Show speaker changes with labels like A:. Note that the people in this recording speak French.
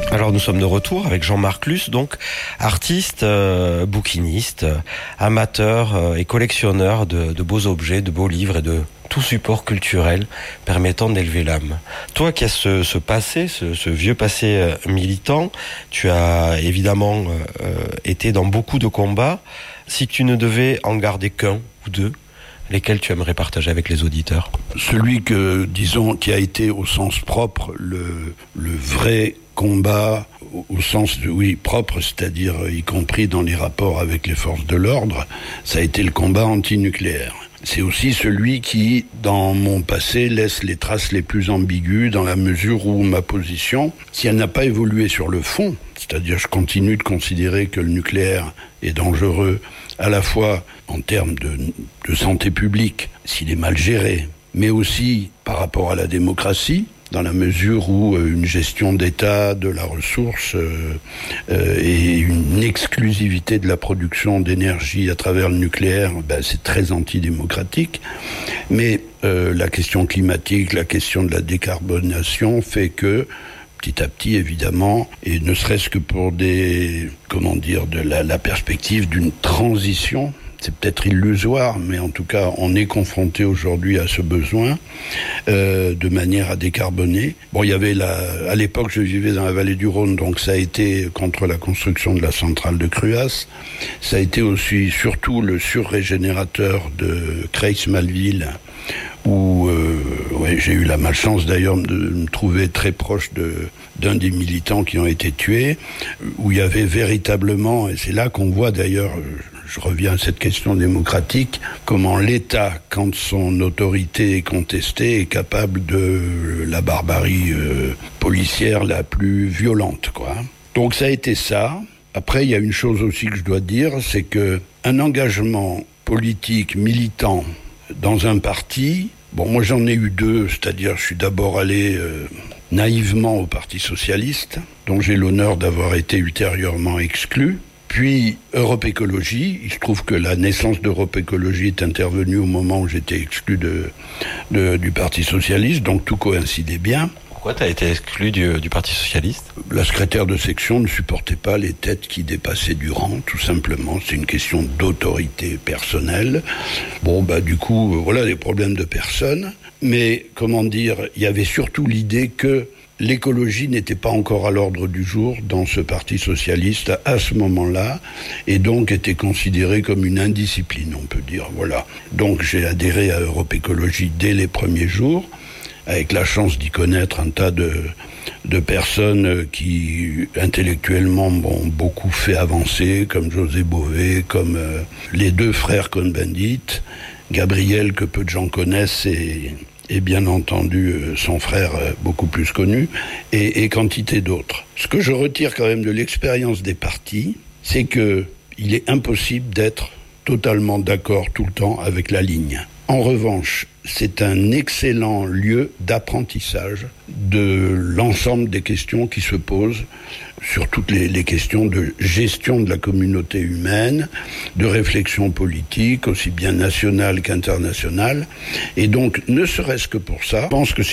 A: Alors nous sommes de retour avec Jean-Marc Luce, donc artiste, bouquiniste, amateur et collectionneur de beaux objets, de beaux livres et de tout support culturel permettant d'élever l'âme. Toi qui as ce passé, ce vieux passé militant, tu as évidemment été dans beaucoup de combats. Si tu ne devais en garder qu'un ou deux, lesquels tu aimerais partager avec les auditeurs?
B: Celui que, disons, qui a été au sens propre le vrai combat, au sens propre, c'est-à-dire y compris dans les rapports avec les forces de l'ordre, ça a été le combat antinucléaire. C'est aussi celui qui, dans mon passé, laisse les traces les plus ambiguës dans la mesure où ma position, si elle n'a pas évolué sur le fond, c'est-à-dire je continue de considérer que le nucléaire est dangereux à la fois en termes de santé publique, s'il est mal géré, mais aussi par rapport à la démocratie, dans la mesure où une gestion d'État de la ressource et une exclusivité de la production d'énergie à travers le nucléaire, c'est très antidémocratique. Mais la question climatique, la question de la décarbonation fait que, petit à petit, évidemment, et ne serait-ce que pour la perspective d'une transition, c'est peut-être illusoire, mais en tout cas, on est confronté aujourd'hui à ce besoin de manière à décarboner. Bon, il y avait à l'époque, je vivais dans la vallée du Rhône, donc ça a été contre la construction de la centrale de Cruas. Ça a été aussi, surtout, le surrégénérateur de Creys-Malville, où j'ai eu la malchance d'ailleurs de me trouver très proche d'un des militants qui ont été tués, où il y avait véritablement, et c'est là qu'on voit d'ailleurs, je reviens à cette question démocratique, comment l'État, quand son autorité est contestée, est capable de la barbarie policière la plus violente, quoi. Donc ça a été ça. Après, il y a une chose aussi que je dois dire, c'est que un engagement politique, militant, dans un parti, moi j'en ai eu deux, c'est-à-dire je suis d'abord allé naïvement au Parti Socialiste, dont j'ai l'honneur d'avoir été ultérieurement exclu. Puis Europe Écologie, il se trouve que la naissance d'Europe Écologie est intervenue au moment où j'étais exclu du Parti Socialiste, donc tout coïncidait bien.
A: Pourquoi tu as été exclu du Parti Socialiste ?
B: La secrétaire de section ne supportait pas les têtes qui dépassaient du rang, tout simplement. C'est une question d'autorité personnelle. Du coup, voilà les problèmes de personne. Mais, il y avait surtout l'idée que l'écologie n'était pas encore à l'ordre du jour dans ce Parti Socialiste à ce moment-là, et donc était considérée comme une indiscipline, on peut dire. Voilà. Donc j'ai adhéré à Europe Écologie dès les premiers jours, avec la chance d'y connaître un tas de personnes qui, intellectuellement, m'ont beaucoup fait avancer, comme José Bové, comme les deux frères Cohn-Bendit, Gabriel, que peu de gens connaissent, et bien entendu son frère beaucoup plus connu, et quantité d'autres. Ce que je retire quand même de l'expérience des partis, c'est que il est impossible d'être totalement d'accord tout le temps avec la ligne. En revanche, c'est un excellent lieu d'apprentissage de l'ensemble des questions qui se posent sur toutes les questions de gestion de la communauté humaine, de réflexion politique, aussi bien nationale qu'internationale. Et donc, ne serait-ce que pour ça, je pense que